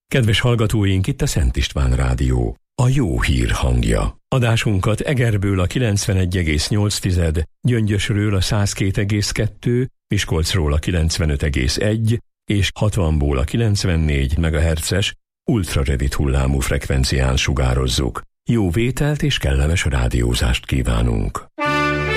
Kedves hallgatóink, itt a Szent István Rádió, a jó hír hangja. Adásunkat Egerből a 91,8, Gyöngyösről a 102,2, Miskolcról a 95,1 és 60-ból a 94 MHz-es ultrarövid hullámú frekvencián sugározzuk. Jó vételt és kellemes rádiózást kívánunk!